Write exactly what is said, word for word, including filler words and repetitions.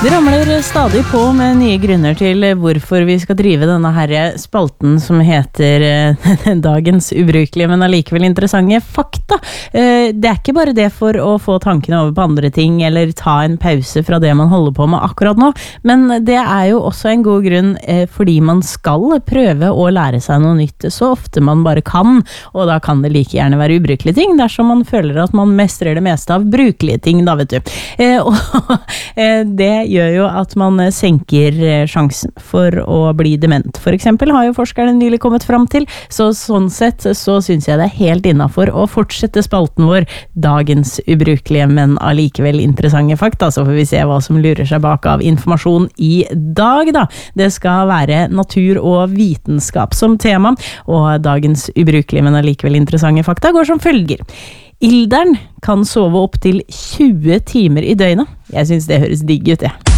Det ramler stadig på med nye grunner til hvorfor vi skal drive denne her spalten som heter Dagens ubrukelige, men allikevel interessante fakta. Det er ikke bare det for å få tankene over på andre ting, eller ta en pause fra det man holder på med akkurat nå, men det er jo også en god grunn fordi man skal prøve å lære seg noe nytt så ofte man bare kan, og da kan det like gjerne være ubrukelige ting, dersom man føler at man mestrer det meste av brukelige ting, da vet du. Og det gjør jo at man senker sjansen for å bli dement. For eksempel har jo forskerne nylig kommet fram til, så sånn sett så synes jeg det er helt innenfor å fortsette spalten vår Dagens ubrukelige, men allikevel interessante fakta, så får vi se hva som lurer seg bak av informasjon i dag da. Det skal være natur og vitenskap som tema, og dagens ubrukelige, men allikevel interessante fakta går som følger. Ilderen kan sove opp til tjue timer i døgnet. Jeg synes det høres digg ut, ja.